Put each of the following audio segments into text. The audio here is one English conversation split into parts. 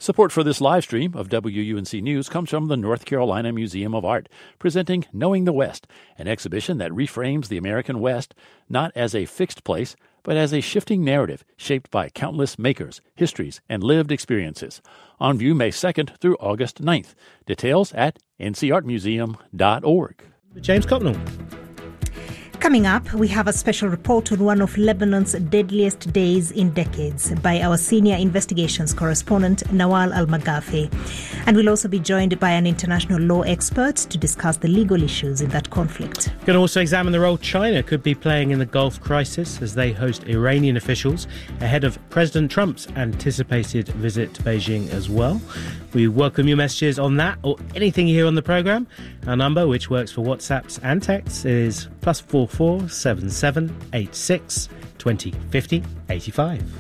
Support for this live stream of WUNC News comes from the North Carolina Museum of Art, presenting Knowing the West, an exhibition that reframes the American West not as a fixed place, but as a shifting narrative shaped by countless makers, histories, and lived experiences. On view May 2nd through August 9th. Details at ncartmuseum.org. James Copnell. Coming up, we have a special report on one of Lebanon's deadliest days in decades by our senior investigations correspondent, Nawal Al-Maghafi. And we'll also be joined by an international law expert to discuss the legal issues in that conflict. We're going to also examine the role China could be playing in the Gulf crisis as they host Iranian officials ahead of President Trump's anticipated visit to Beijing as well. We welcome your messages on that or anything you hear on the programme. Our number, which works for WhatsApps and texts, is +44 77 86 20 50 85.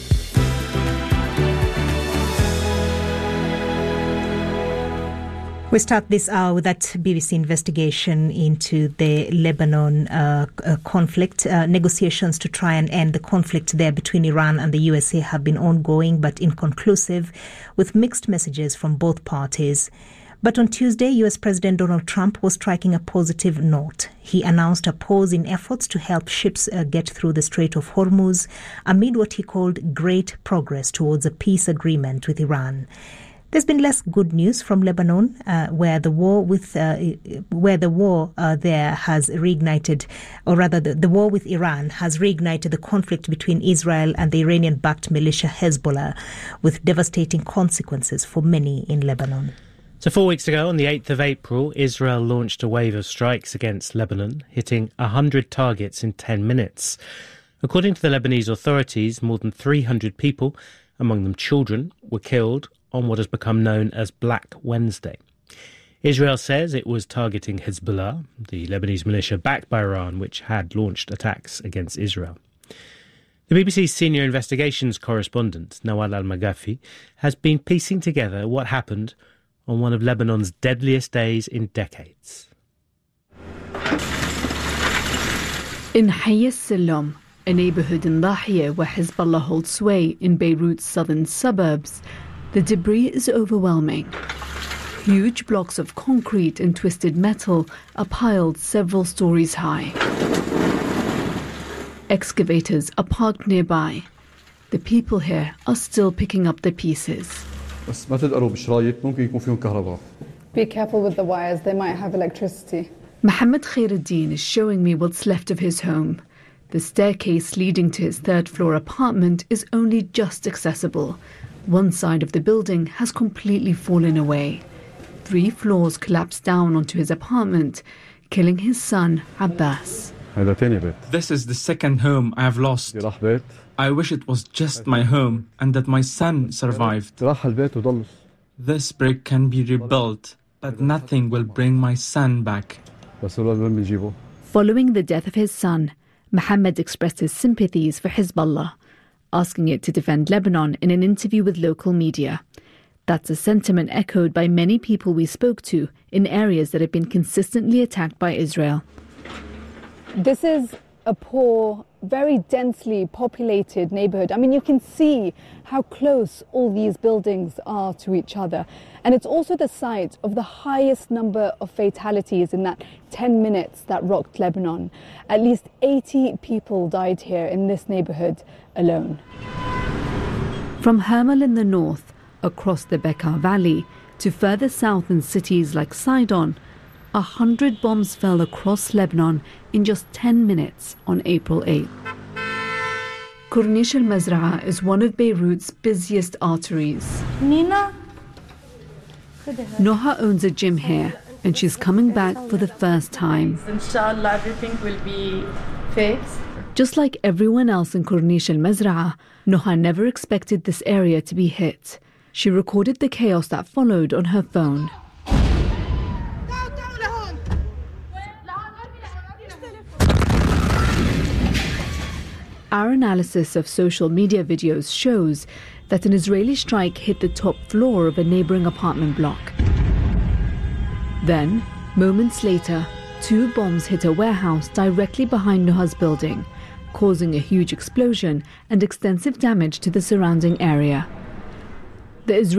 We start this hour with that BBC investigation into the Lebanon conflict. Negotiations to try and end the conflict there between Iran and the USA have been ongoing but inconclusive, with mixed messages from both parties. But on Tuesday, US President Donald Trump was striking a positive note. He announced a pause in efforts to help ships get through the Strait of Hormuz amid what he called great progress towards a peace agreement with Iran. There's been less good news from Lebanon, where the war there has reignited, or rather the war with Iran has reignited the conflict between Israel and the Iranian-backed militia Hezbollah, with devastating consequences for many in Lebanon. So 4 weeks ago, on the 8th of April, Israel launched a wave of strikes against Lebanon, hitting 100 targets in 10 minutes. According to the Lebanese authorities, more than 300 people, among them children, were killed on what has become known as Black Wednesday. Israel says it was targeting Hezbollah, the Lebanese militia backed by Iran, which had launched attacks against Israel. The BBC's senior investigations correspondent, Nawal Al-Maghafi, has been piecing together what happened on one of Lebanon's deadliest days in decades. In Hayy al-Salom, a neighbourhood in Dahiya where Hezbollah holds sway in Beirut's southern suburbs, the debris is overwhelming. Huge blocks of concrete and twisted metal are piled several stories high. Excavators are parked nearby. The people here are still picking up the pieces. Be careful with the wires, they might have electricity. Mohammed Khairuddin is showing me what's left of his home. The staircase leading to his third-floor apartment is only just accessible. One side of the building has completely fallen away. 3 floors collapsed down onto his apartment, killing his son, Abbas. This is the second home I have lost. I wish it was just my home and that my son survived. This brick can be rebuilt, but nothing will bring my son back. Following the death of his son, Mohammed expressed his sympathies for Hezbollah, asking it to defend Lebanon in an interview with local media. That's a sentiment echoed by many people we spoke to in areas that have been consistently attacked by Israel. This is a poor, very densely populated neighborhood. I mean, you can see how close all these buildings are to each other. And it's also the site of the highest number of fatalities in that 10 minutes that rocked Lebanon. At least 80 people died here in this neighborhood alone. From Hermel in the north, across the Bekaa Valley, to further south in cities like Sidon, 100 bombs fell across Lebanon in just 10 minutes on April 8th. Corniche al-Mazra'a is one of Beirut's busiest arteries. Noha owns a gym here, and she's coming back for the first time. Inshallah, everything will be fixed. Just like everyone else in Corniche al-Mazra'a, Noha never expected this area to be hit. She recorded the chaos that followed on her phone. Our analysis of social media videos shows that an Israeli strike hit the top floor of a neighboring apartment block. Then, moments later, 2 bombs hit a warehouse directly behind Noha's building, causing a huge explosion and extensive damage to the surrounding area. The